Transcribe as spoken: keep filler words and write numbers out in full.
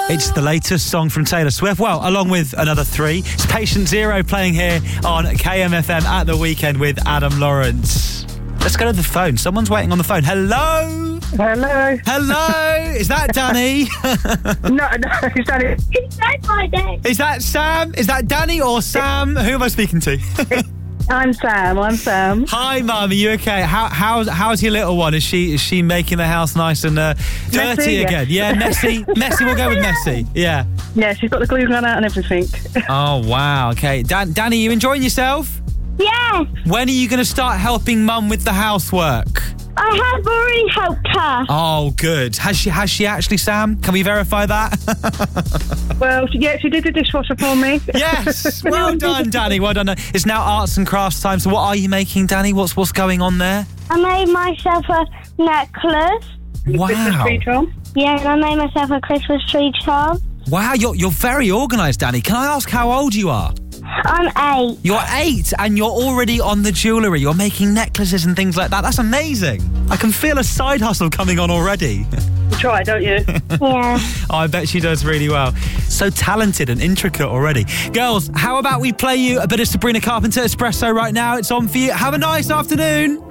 It's the latest song from Taylor Swift. Well, along with another three. It's Patient Zero playing here on K M F M at the weekend with Adam Lawrence. Let's go to the phone. Someone's waiting on the phone. Hello? Hello. Hello? Is that Danny? No, no, it's Danny. It's not my day. Is that Sam? Is that Danny or Sam? Who am I speaking to? I'm Sam. I'm Sam. Hi, Mum. Are you okay? How, how's how's your little one? Is she is she making the house nice and uh, dirty Messy, yeah. again? Yeah, messy. Messy. We'll go with messy. Yeah. Yeah, she's got the glue gun out and everything. Oh wow. Okay, Dan- Danny, you enjoying yourself? Yes, When are you going to start helping Mum with the housework? I have already helped her. Oh, good. Has she has she actually, Sam? Can we verify that? Well, she, yeah, she did the dishwasher for me. Yes. Well done, Danny. Well done. It's now arts and crafts time. So what are you making, Danny? What's what's going on there? I made myself a necklace. Christmas Wow. tree charm. Yeah, and I made myself a Christmas tree charm. Wow, you're you're very organised, Danny. Can I ask how old you are? I'm eight. You're eight and you're already on the jewellery. You're making necklaces and things like that. That's amazing. I can feel a side hustle coming on already. You try, don't you? Yeah. Oh, I bet she does really well. So talented and intricate already. Girls, how about we play you a bit of Sabrina Carpenter Espresso right now? It's on for you. Have a nice afternoon.